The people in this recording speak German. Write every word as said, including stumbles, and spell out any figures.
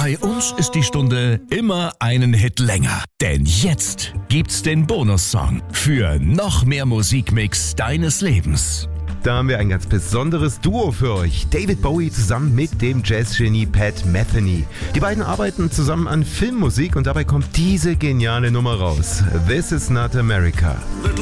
Bei uns ist die Stunde immer einen Hit länger. Denn jetzt gibt's den Bonussong für noch mehr Musikmix deines Lebens. Da haben wir ein ganz besonderes Duo für euch. David Bowie zusammen mit dem Jazzgenie Pat Metheny. Die beiden arbeiten zusammen an Filmmusik und dabei kommt diese geniale Nummer raus. This is not America. The